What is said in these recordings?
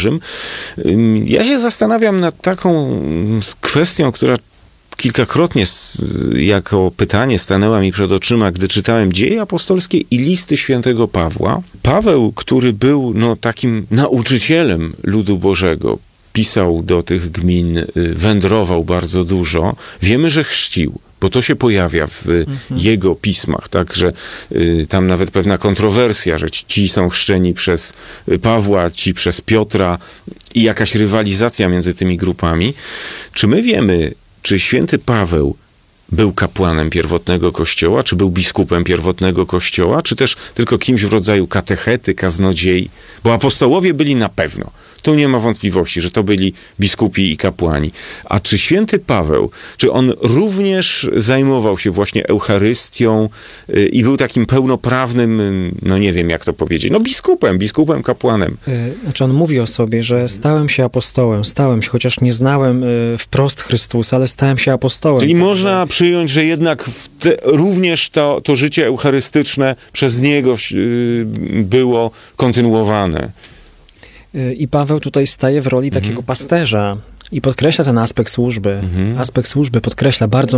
Bożym. Ja się zastanawiam nad taką kwestią, która kilkakrotnie jako pytanie stanęła mi przed oczyma, gdy czytałem Dzieje apostolskie i listy świętego Pawła. Paweł, który był takim nauczycielem ludu Bożego, pisał do tych gmin, wędrował bardzo dużo. Wiemy, że chrzcił, bo to się pojawia w jego pismach, tak, że tam nawet pewna kontrowersja, że ci są chrzczeni przez Pawła, ci przez Piotra i jakaś rywalizacja między tymi grupami. Czy my wiemy, czy święty Paweł był kapłanem pierwotnego kościoła, czy był biskupem pierwotnego kościoła, czy też tylko kimś w rodzaju katechety, kaznodziei? Bo apostołowie byli na pewno. Tu nie ma wątpliwości, że to byli biskupi i kapłani. A czy święty Paweł, czy on również zajmował się właśnie Eucharystią i był takim pełnoprawnym, nie wiem jak to powiedzieć, biskupem, kapłanem? Znaczy on mówi o sobie, że stałem się apostołem, chociaż nie znałem wprost Chrystusa, ale stałem się apostołem. Czyli można przyjąć, że jednak również to życie eucharystyczne przez niego było kontynuowane. I Paweł tutaj staje w roli takiego pasterza i podkreśla ten aspekt służby. Aspekt służby podkreśla bardzo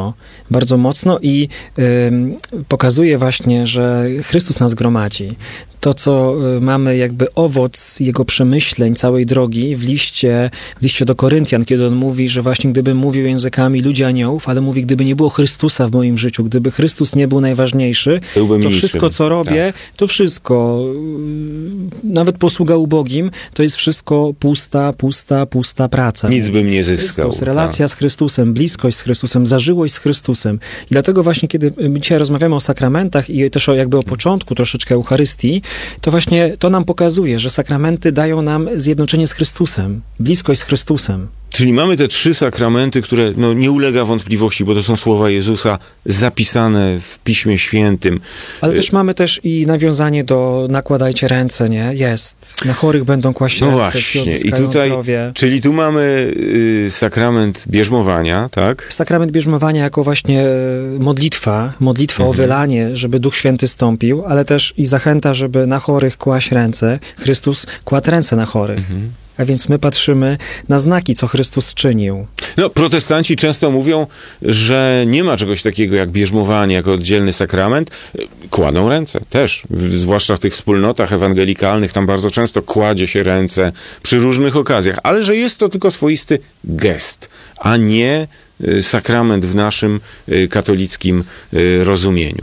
mocno i pokazuje właśnie, że Chrystus nas gromadzi. To, co mamy jakby owoc jego przemyśleń całej drogi w liście do Koryntian, kiedy on mówi, że właśnie gdybym mówił językami ludzi aniołów, ale mówi, gdyby nie było Chrystusa w moim życiu, gdyby Chrystus nie był najważniejszy, to wszystko, co robię, to wszystko, nawet posługa ubogim, to jest wszystko pusta praca. Nic bym nie zyskał. Chrystus, relacja z Chrystusem, bliskość z Chrystusem, zażyłość z Chrystusem. I dlatego właśnie, kiedy my dzisiaj rozmawiamy o sakramentach i też o początku troszeczkę Eucharystii, to właśnie to nam pokazuje, że sakramenty dają nam zjednoczenie z Chrystusem, bliskość z Chrystusem. Czyli mamy te 3 sakramenty, które nie ulega wątpliwości, bo to są słowa Jezusa zapisane w Piśmie Świętym. Ale też mamy i nawiązanie do nakładajcie ręce, nie? Jest. Na chorych będą kłaść ręce, właśnie. I tutaj, zdrowie. Czyli tu mamy sakrament bierzmowania, tak? Sakrament bierzmowania jako właśnie modlitwa o wylanie, żeby Duch Święty stąpił, ale też i zachęta, żeby na chorych kłaść ręce. Chrystus kładł ręce na chorych. A więc my patrzymy na znaki, co Chrystus czynił. Protestanci często mówią, że nie ma czegoś takiego jak bierzmowanie jako oddzielny sakrament. Kładą ręce też, zwłaszcza w tych wspólnotach ewangelikalnych, tam bardzo często kładzie się ręce przy różnych okazjach, ale że jest to tylko swoisty gest, a nie sakrament w naszym katolickim rozumieniu.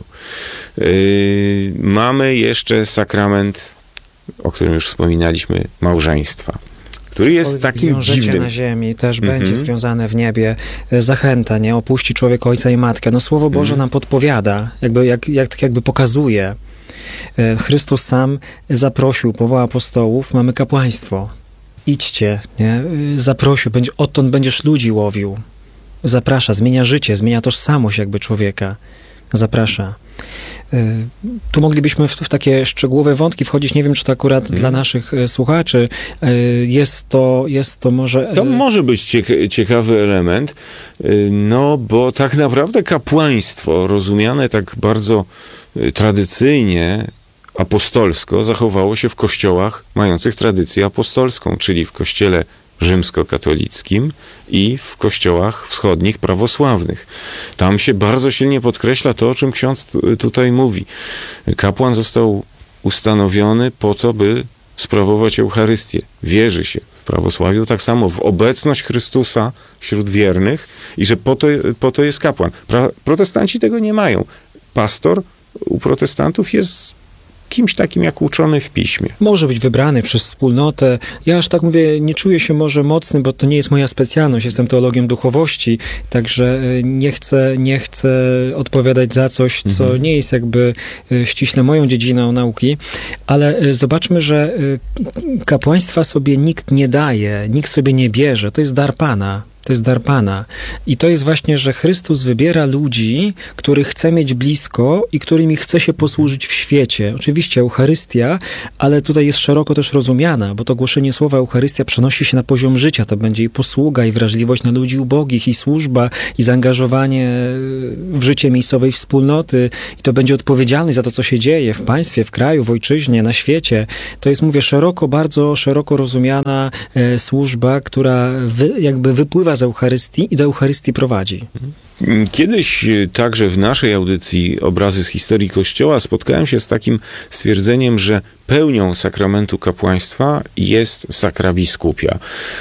Mamy jeszcze sakrament, o którym już wspominaliśmy, małżeństwa, który jest takim dziwnym. Na ziemi też będzie związane w niebie. Zachęta, nie? Opuści człowiek ojca i matkę. Słowo Boże nam podpowiada, jakby pokazuje. Chrystus sam zaprosił, powołał apostołów, mamy kapłaństwo. Idźcie, nie? Zaprosił, odtąd będziesz ludzi łowił. Zaprasza, zmienia życie, zmienia tożsamość człowieka. Zaprasza. Tu moglibyśmy w takie szczegółowe wątki wchodzić. Nie wiem, czy to akurat dla naszych słuchaczy jest to może... To może być ciekawy element, bo tak naprawdę kapłaństwo rozumiane tak bardzo tradycyjnie, apostolsko, zachowało się w kościołach mających tradycję apostolską, czyli w kościele rzymskokatolickim i w kościołach wschodnich prawosławnych. Tam się bardzo silnie podkreśla to, o czym ksiądz tutaj mówi. Kapłan został ustanowiony po to, by sprawować Eucharystię. Wierzy się w prawosławiu tak samo w obecność Chrystusa wśród wiernych i że po to jest kapłan. Protestanci tego nie mają. Pastor u protestantów jest kimś takim jak uczony w piśmie. Może być wybrany przez wspólnotę. Ja aż tak mówię, nie czuję się może mocny, bo to nie jest moja specjalność. Jestem teologiem duchowości, także nie chcę odpowiadać za coś, co nie jest ściśle moją dziedziną nauki, ale zobaczmy, że kapłaństwa sobie nikt nie daje, nikt sobie nie bierze. To jest dar Pana. To jest dar Pana. I to jest właśnie, że Chrystus wybiera ludzi, których chce mieć blisko i którymi chce się posłużyć w świecie. Oczywiście Eucharystia, ale tutaj jest szeroko też rozumiana, bo to głoszenie słowa Eucharystia przenosi się na poziom życia. To będzie i posługa, i wrażliwość na ludzi ubogich, i służba, i zaangażowanie w życie miejscowej wspólnoty. I to będzie odpowiedzialność za to, co się dzieje w państwie, w kraju, w ojczyźnie, na świecie. To jest, mówię, bardzo szeroko rozumiana służba, która jakby wypływa z Eucharystii i do Eucharystii prowadzi. Kiedyś także w naszej audycji Obrazy z historii Kościoła spotkałem się z takim stwierdzeniem, że pełnią sakramentu kapłaństwa jest sakra biskupia.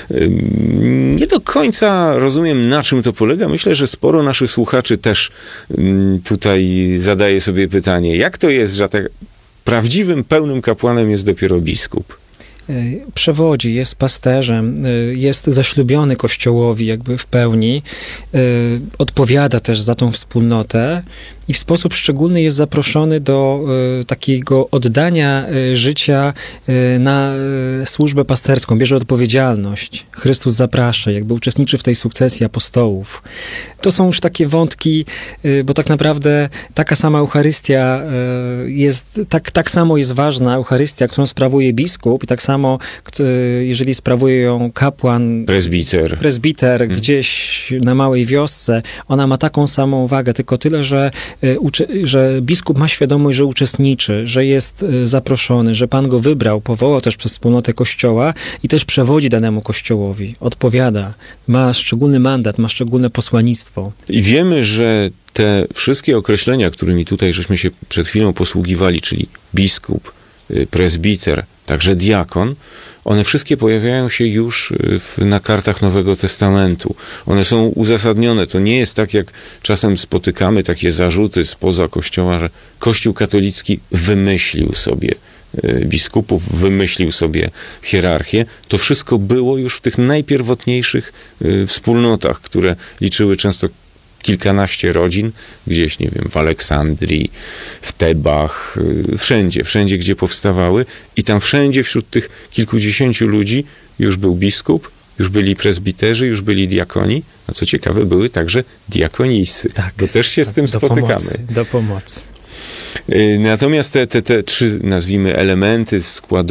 Nie do końca rozumiem, na czym to polega. Myślę, że sporo naszych słuchaczy też tutaj zadaje sobie pytanie, jak to jest, że tak prawdziwym, pełnym kapłanem jest dopiero biskup? Przewodzi, jest pasterzem, jest zaślubiony Kościołowi jakby w pełni, odpowiada też za tą wspólnotę i w sposób szczególny jest zaproszony do takiego oddania życia na służbę pasterską, bierze odpowiedzialność. Chrystus zaprasza, jakby uczestniczy w tej sukcesji apostołów. To są już takie wątki, bo tak naprawdę taka sama Eucharystia jest, tak samo jest ważna Eucharystia, którą sprawuje biskup i tak samo, jeżeli sprawuje ją kapłan, prezbiter gdzieś na małej wiosce, ona ma taką samą wagę, tylko tyle, że biskup ma świadomość, że uczestniczy, że jest zaproszony, że Pan go wybrał, powołał też przez wspólnotę Kościoła i też przewodzi danemu Kościołowi, odpowiada, ma szczególny mandat, ma szczególne posłannictwo. I wiemy, że te wszystkie określenia, którymi tutaj żeśmy się przed chwilą posługiwali, czyli biskup, prezbiter, także diakon, one wszystkie pojawiają się już na kartach Nowego Testamentu. One są uzasadnione. To nie jest tak, jak czasem spotykamy takie zarzuty spoza Kościoła, że Kościół katolicki wymyślił sobie biskupów, wymyślił sobie hierarchię. To wszystko było już w tych najpierwotniejszych wspólnotach, które liczyły często kilkanaście rodzin, gdzieś, nie wiem, w Aleksandrii, w Tebach, wszędzie, gdzie powstawały i tam wszędzie wśród tych kilkudziesięciu ludzi już był biskup, już byli prezbiterzy, już byli diakoni, a co ciekawe, były także diakonisy, tak, bo też się z tym spotykamy. Do pomocy. Natomiast te trzy, nazwijmy, elementy składowe